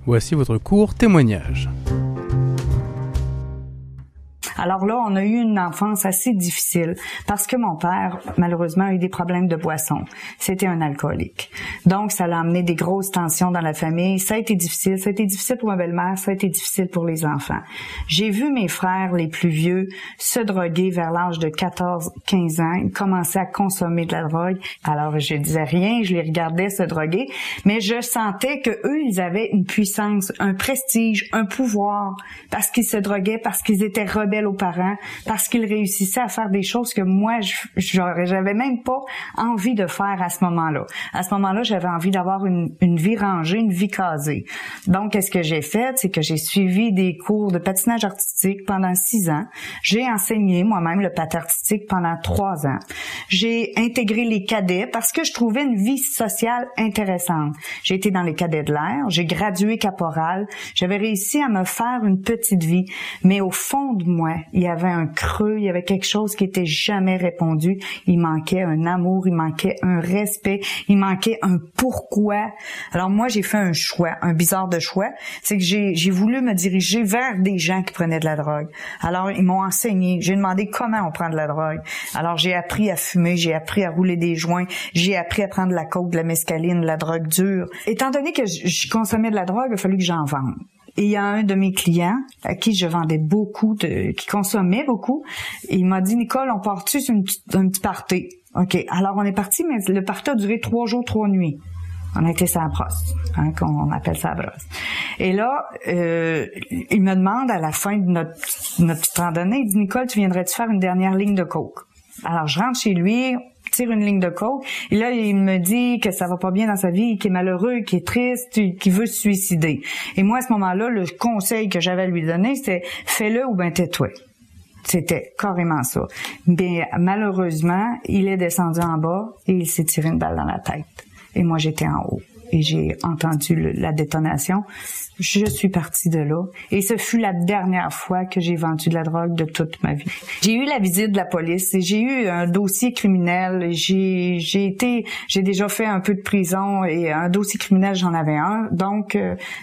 Voici votre court témoignage. Alors là, on a eu une enfance assez difficile parce que mon père, malheureusement, a eu des problèmes de boisson. C'était un alcoolique. Donc, ça l'a amené des grosses tensions dans la famille. Ça a été difficile. Ça a été difficile pour ma belle-mère. Ça a été difficile pour les enfants. J'ai vu mes frères les plus vieux se droguer vers l'âge de 14-15 ans. Ils commençaient à consommer de la drogue. Alors, je disais rien. Je les regardais se droguer. Mais je sentais que eux, ils avaient une puissance, un prestige, un pouvoir parce qu'ils se droguaient, parce qu'ils étaient rebelles aux parents, parce qu'ils réussissaient à faire des choses que moi, j'avais même pas envie de faire à ce moment-là. À ce moment-là, j'avais envie d'avoir une vie rangée, une vie casée. Donc, qu'est-ce que j'ai fait? C'est que j'ai suivi des cours de patinage artistique pendant 6 ans. J'ai enseigné moi-même le patin artistique pendant 3 ans. J'ai intégré les cadets parce que je trouvais une vie sociale intéressante. J'ai été dans les cadets de l'air, j'ai gradué caporal, j'avais réussi à me faire une petite vie, mais au fond de moi, il y avait un creux, il y avait quelque chose qui était jamais répondu. Il manquait un amour, il manquait un respect, il manquait un pourquoi. Alors moi, j'ai fait un choix, un bizarre de choix, c'est que j'ai voulu me diriger vers des gens qui prenaient de la drogue. Alors, ils m'ont enseigné, j'ai demandé comment on prend de la drogue. Alors, j'ai appris à fumer, j'ai appris à rouler des joints, j'ai appris à prendre de la coke, de la mescaline, de la drogue dure. Étant donné que je consommais de la drogue, il a fallu que j'en vende. Et il y a un de mes clients à qui je vendais beaucoup, qui consommait beaucoup. Et il m'a dit, Nicole, on part-tu sur un petit party? OK. Alors, on est parti, mais le party a duré 3 jours, 3 nuits. On a été sur la brosse, qu'on appelle ça la brosse. Et là, il me demande à la fin de notre petite randonnée, il dit, Nicole, tu viendrais-tu faire une dernière ligne de coke? Alors, je rentre chez lui, tire une ligne de coke, et là, il me dit que ça va pas bien dans sa vie, qu'il est malheureux, qu'il est triste, qu'il veut se suicider. Et moi, à ce moment-là, le conseil que j'avais à lui donner, c'était « fais-le ou ben tais-toi ». C'était carrément ça. Mais malheureusement, il est descendu en bas et il s'est tiré une balle dans la tête. Et moi, j'étais en haut. Et j'ai entendu la détonation. Je suis partie de là. Et ce fut la dernière fois que j'ai vendu de la drogue de toute ma vie. J'ai eu la visite de la police et j'ai eu un dossier criminel. J'ai déjà fait un peu de prison et un dossier criminel, j'en avais un. Donc,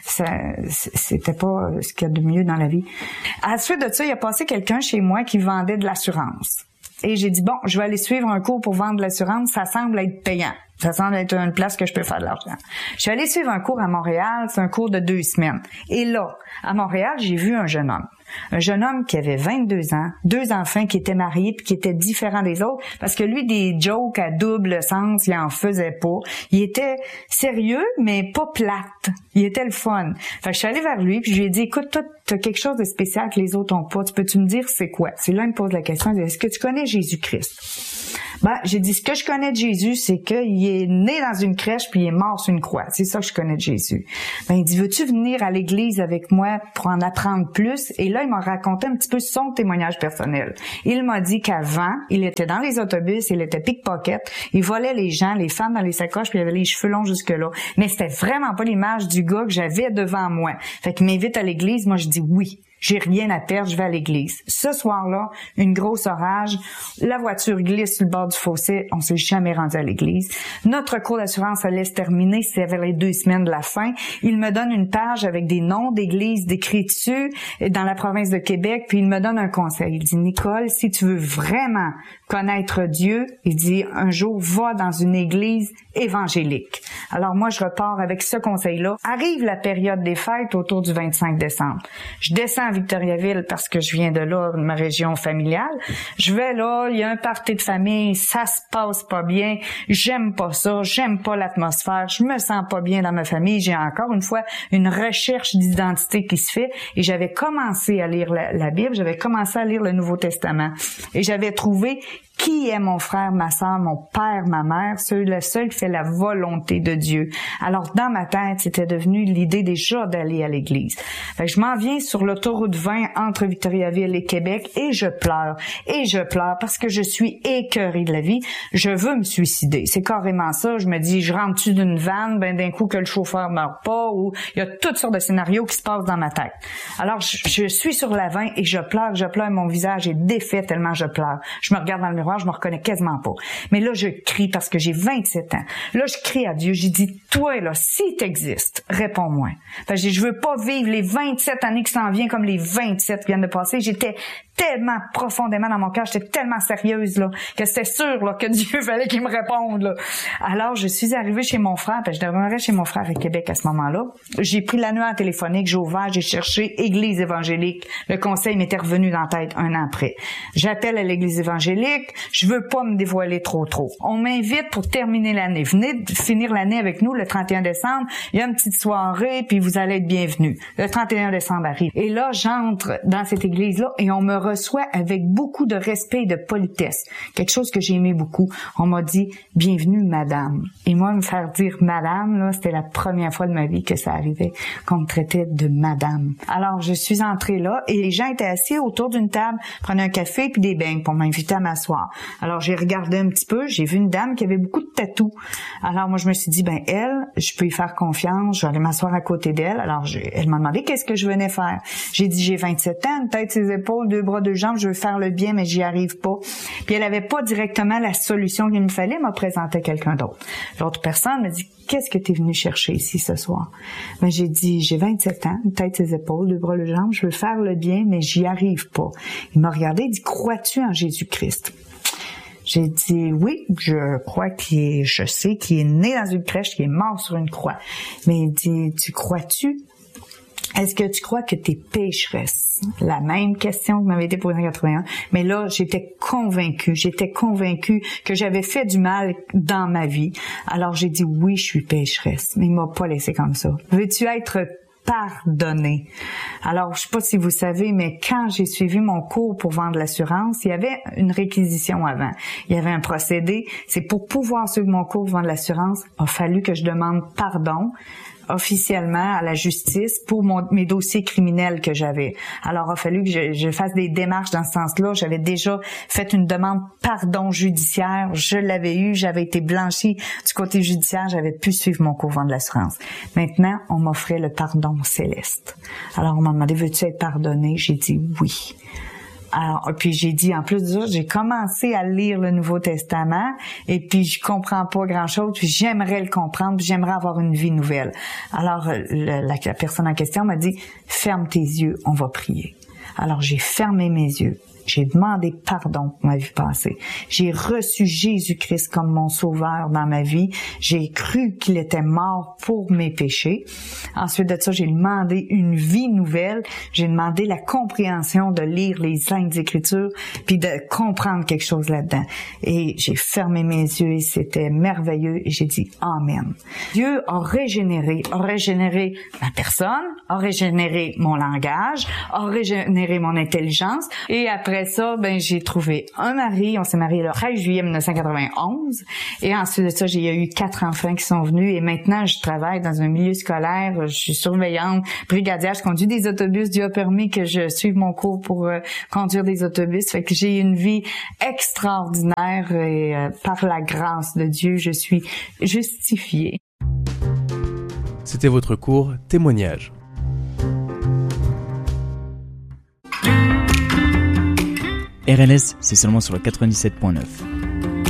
c'était pas ce qu'il y a de mieux dans la vie. À la suite de ça, il y a passé quelqu'un chez moi qui vendait de l'assurance. Et j'ai dit, bon, je vais aller suivre un cours pour vendre de l'assurance. Ça semble être payant. Ça semble être une place que je peux faire de l'argent. Je suis allée suivre un cours à Montréal. C'est un cours de 2 semaines. Et là, à Montréal, j'ai vu un jeune homme. Un jeune homme qui avait 22 ans, 2 enfants, qui était marié puis qui était différent des autres parce que lui, des jokes à double sens, il en faisait pas. Il était sérieux, mais pas plate. Il était le fun. Fait que je suis allée vers lui puis je lui ai dit, écoute, toi, t'as quelque chose de spécial que les autres ont pas. Peux-tu me dire c'est quoi? C'est là, il me pose la question, il dit, est-ce que tu connais Jésus-Christ? Ben, j'ai dit, ce que je connais de Jésus, c'est qu'il est né dans une crèche puis il est mort sur une croix. C'est ça que je connais de Jésus. Ben, il dit, veux-tu venir à l'église avec moi pour en apprendre plus? Et là, il m'a raconté un petit peu son témoignage personnel. Il m'a dit qu'avant, il était dans les autobus, il était pickpocket, il volait les gens, les femmes dans les sacoches, puis il avait les cheveux longs jusque-là. Mais c'était vraiment pas l'image du gars que j'avais devant moi. Fait qu'il m'invite à l'église, moi je dis oui. J'ai rien à perdre, je vais à l'église. Ce soir-là, une grosse orage, la voiture glisse sur le bord du fossé, on s'est jamais rendu à l'église. Notre cours d'assurance allait se terminer, c'était vers les 2 semaines de la fin. Il me donne une page avec des noms d'églises décrits dessus dans la province de Québec, puis il me donne un conseil. Il dit, Nicole, si tu veux vraiment connaître Dieu, il dit, un jour, va dans une église évangélique. Alors moi, je repars avec ce conseil-là. Arrive la période des fêtes autour du 25 décembre. Je descends à Victoriaville parce que je viens de là, de ma région familiale. Je vais là, il y a un party de famille, ça se passe pas bien, j'aime pas ça, j'aime pas l'atmosphère, je me sens pas bien dans ma famille. J'ai encore une fois une recherche d'identité qui se fait et j'avais commencé à lire la Bible, j'avais commencé à lire le Nouveau Testament et j'avais trouvé qui est mon frère, ma sœur, mon père, ma mère, le seul qui fait la volonté de Dieu. Alors, dans ma tête, c'était devenu l'idée déjà d'aller à l'église. Fait que je m'en viens sur l'autoroute 20 entre Victoriaville et Québec et je pleure. Et je pleure parce que je suis écœurée de la vie. Je veux me suicider. C'est carrément ça. Je me dis, je rentre-tu d'une vanne, ben d'un coup que le chauffeur meurt pas, ou il y a toutes sortes de scénarios qui se passent dans ma tête. Alors, je suis sur la 20 et je pleure. Mon visage est défait tellement je pleure. Je me regarde dans le miroir. miroir, je me reconnais quasiment pas. Mais là, je crie parce que j'ai 27 ans. Là, je crie à Dieu. J'ai dit, toi, là, si t'existes, réponds-moi. Fait que je veux pas vivre les 27 années qui s'en viennent comme les 27 qui viennent de passer. J'étais tellement profondément dans mon cœur, j'étais tellement sérieuse, là, que c'était sûr, là, que Dieu fallait qu'il me réponde, là. Alors, je suis arrivée chez mon frère, parce que je demeurais chez mon frère à Québec à ce moment-là. J'ai pris l'annuaire téléphonique, j'ai ouvert, j'ai cherché Église évangélique. Le conseil m'était revenu dans la tête un an après. J'appelle à l'Église évangélique, je veux pas me dévoiler trop. On m'invite pour terminer l'année. Venez de finir l'année avec nous le 31 décembre. Il y a une petite soirée, puis vous allez être bienvenus. Le 31 décembre arrive. Et là, j'entre dans cette église-là et on me reçoit avec beaucoup de respect et de politesse. Quelque chose que j'ai aimé beaucoup. On m'a dit « Bienvenue, madame ». Et moi, me faire dire « madame », là, c'était la première fois de ma vie que ça arrivait, qu'on me traitait de madame. Alors, je suis entrée là et les gens étaient assis autour d'une table, prenaient un café puis des beignes pour m'inviter à m'asseoir. Alors, j'ai regardé un petit peu, j'ai vu une dame qui avait beaucoup de tatous. Alors, moi, je me suis dit, ben elle, je peux y faire confiance, je vais aller m'asseoir à côté d'elle. Alors, elle m'a demandé qu'est-ce que je venais faire. J'ai dit, j'ai 27 ans, une tête, ses épaules, 2 bras, 2 jambes, je veux faire le bien, mais j'y arrive pas. Puis elle avait pas directement la solution qu'il me fallait, elle m'a présenté quelqu'un d'autre. L'autre personne m'a dit, qu'est-ce que tu es venu chercher ici ce soir? Ben, j'ai dit, j'ai 27 ans, une tête, ses épaules, 2 bras, 2 jambes, je veux faire le bien, mais j'y arrive pas. Il m'a regardé, il dit, crois-tu en Jésus-Christ? J'ai dit, oui, je crois je sais qu'il est né dans une crèche, qu'il est mort sur une croix. Mais il dit, est-ce que tu crois que t'es pécheresse? La même question qui m'avait été posée en 81. Mais là, j'étais convaincue que j'avais fait du mal dans ma vie. Alors j'ai dit, oui, je suis pécheresse. Mais il m'a pas laissé comme ça. Veux-tu être pardonné? Alors, je sais pas si vous savez, mais quand j'ai suivi mon cours pour vendre l'assurance, il y avait une réquisition avant. Il y avait un procédé. C'est pour pouvoir suivre mon cours pour vendre l'assurance, il a fallu que je demande pardon officiellement à la justice pour mes dossiers criminels que j'avais. Alors, il a fallu que je fasse des démarches dans ce sens-là. J'avais déjà fait une demande pardon judiciaire. Je l'avais eu. J'avais été blanchie du côté judiciaire. J'avais pu suivre mon cours de l'assurance. Maintenant, on m'offrait le pardon céleste. Alors, on m'a demandé, veux-tu être pardonné? J'ai dit oui. Alors, puis j'ai dit, en plus de ça, j'ai commencé à lire le Nouveau Testament et puis je comprends pas grand-chose, puis j'aimerais le comprendre, puis j'aimerais avoir une vie nouvelle. Alors, la personne en question m'a dit, ferme tes yeux, on va prier. Alors, j'ai fermé mes yeux. J'ai demandé pardon pour ma vie passée. J'ai reçu Jésus-Christ comme mon sauveur dans ma vie. J'ai cru qu'il était mort pour mes péchés. Ensuite de ça, j'ai demandé une vie nouvelle. J'ai demandé la compréhension de lire les Saintes Écritures puis de comprendre quelque chose là-dedans. Et j'ai fermé mes yeux et c'était merveilleux et j'ai dit Amen. Dieu a régénéré ma personne, a régénéré mon langage, a régénéré mon intelligence et après ça, j'ai trouvé un mari. On s'est mariés le 13 juillet 1991. Et ensuite de ça, j'ai eu 4 enfants qui sont venus. Et maintenant, je travaille dans un milieu scolaire. Je suis surveillante, brigadière. Je conduis des autobus. Dieu a permis que je suive mon cours pour conduire des autobus. Fait que j'ai une vie extraordinaire et par la grâce de Dieu, je suis justifiée. C'était votre cours Témoignage. RLS, c'est seulement sur le 97.9.